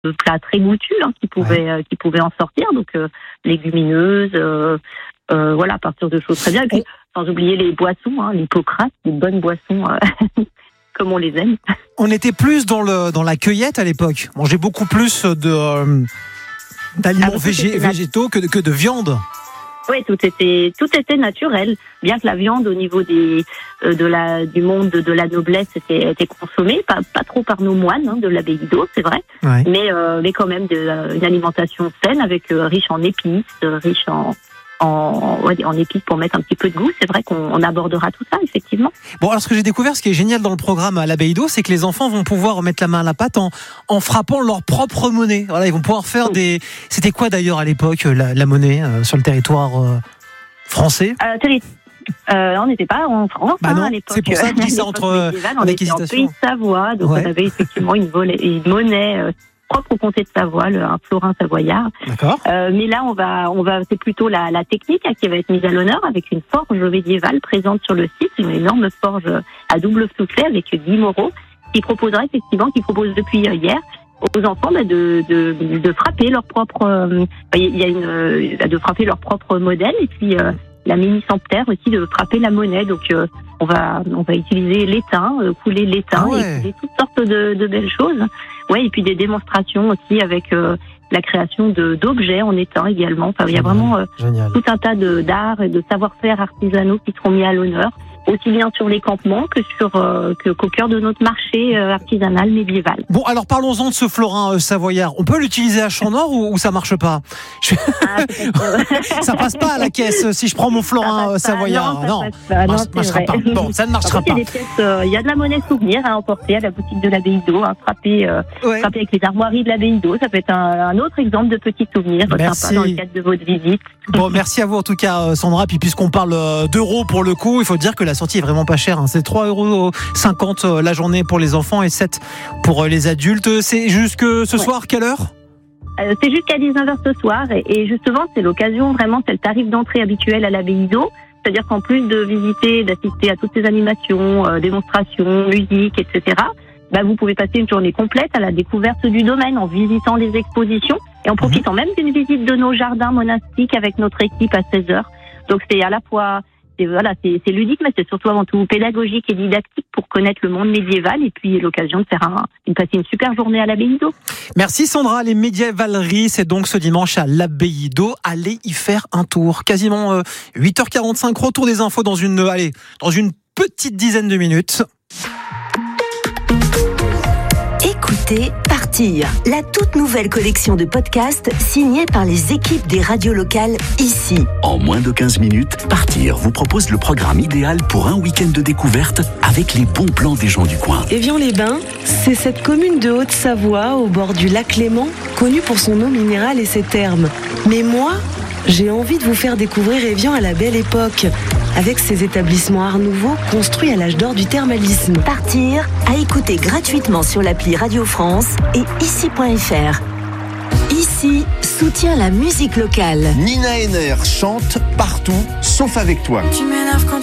plats très goûtus qui pouvaient en sortir, donc légumineuses, voilà, à partir de choses très bien. Et puis, sans oublier les boissons, l'Hippocrate, des bonnes boissons comme on les aime. On était plus dans la cueillette à l'époque. On mangeait beaucoup plus d'aliments végétaux que de viande. Oui, tout était naturel. Bien que la viande, au niveau du monde de la noblesse, était consommée, pas trop par nos moines de l'abbaye d'Eau, c'est vrai, ouais. mais quand même une alimentation saine, riche en épices, riche en épices pour mettre un petit peu de goût. C'est vrai qu'on abordera tout ça, effectivement. Bon, alors ce que j'ai découvert, ce qui est génial dans le programme à l'abbaye d'Eau, c'est que les enfants vont pouvoir mettre la main à la pâte en frappant leur propre monnaie. Voilà, ils vont pouvoir faire C'était quoi d'ailleurs à l'époque la monnaie sur le territoire français? On n'était pas en France non, à l'époque. C'est pour ça que je dis ça on était en Pays de Savoie, donc on avait effectivement une monnaie propre au comté de Savoie, un florin savoyard. D'accord. Mais là, c'est plutôt la technique qui va être mise à l'honneur avec une forge médiévale présente sur le site, une énorme forge à double soufflet avec 10 moraux qui propose depuis hier aux enfants de frapper leur propre, de frapper leur propre modèle, et puis la mini Sampter aussi de frapper la monnaie. Donc on va utiliser l'étain, couler l'étain, et utiliser toutes sortes de belles choses. Ouais, et puis des démonstrations aussi avec la création d'objets en étain également. Enfin, il y a vraiment tout un tas d'arts et de savoir-faire artisanaux qui seront mis à l'honneur, aussi bien sur les campements qu'au cœur de notre marché artisanal médiéval. Bon, alors parlons-en de ce florin savoyard. On peut l'utiliser à Champ-Nord ou ça marche pas? Ça passe pas à la caisse si je prends mon florin savoyard. Non, ça marchera pas. Bon, ça ne marchera pas. Il y a de la monnaie souvenir à emporter à la boutique de l'abbaye d'Eau, frapper avec les armoiries de l'abbaye d'Eau. Ça peut être un autre exemple de petit souvenir sympa dans le cadre de votre visite. Bon, merci à vous en tout cas, Sandra. Puis puisqu'on parle d'euros pour le coup, il faut dire que la sortie est vraiment pas chère. C'est 3,50 € la journée pour les enfants et 7 pour les adultes. C'est jusque ce soir, quelle heure? C'est jusqu'à 19h ce soir. Et justement, c'est l'occasion, vraiment, c'est le tarif d'entrée habituel à l'abbaye d'Eau. C'est-à-dire qu'en plus de visiter, d'assister à toutes ces animations, démonstrations, musique, etc., vous pouvez passer une journée complète à la découverte du domaine en visitant les expositions et en profitant même d'une visite de nos jardins monastiques avec notre équipe à 16h. Donc c'est à la fois, c'est ludique, mais c'est surtout avant tout pédagogique et didactique pour connaître le monde médiéval et puis l'occasion de passer une super journée à l'abbaye d'Eau. Merci Sandra. Les médiévaleries, c'est donc ce dimanche à l'abbaye d'Eau. Allez y faire un tour. Quasiment 8h45. Retour des infos dans une petite dizaine de minutes. Écoutez Partir, la toute nouvelle collection de podcasts signée par les équipes des radios locales ici. En moins de 15 minutes, Partir vous propose le programme idéal pour un week-end de découverte avec les bons plans des gens du coin. Évian-les-Bains, c'est cette commune de Haute-Savoie au bord du lac Léman, connue pour son eau minérale et ses thermes. Mais moi, j'ai envie de vous faire découvrir Évian à la belle époque, avec ses établissements art nouveau construits à l'âge d'or du thermalisme. Partir, à écouter gratuitement sur l'appli Radio France et ici.fr. Ici soutient la musique locale. Nina Henner chante partout, sauf avec toi. Tu m'énerves quand